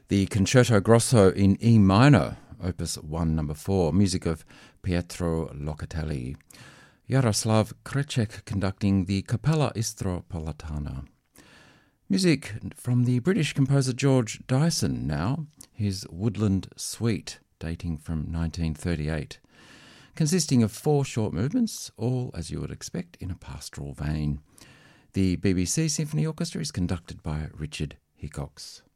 The Concerto Grosso in E minor, Opus 1 No. 4, music of Pietro Locatelli. Jaroslav Krecek conducting the Capella Istropolitana. Music from the British composer George Dyson now, his Woodland Suite, dating from 1938, consisting of 4 short movements, all, as you would expect, in a pastoral vein. The BBC Symphony Orchestra is conducted by Richard Hickox.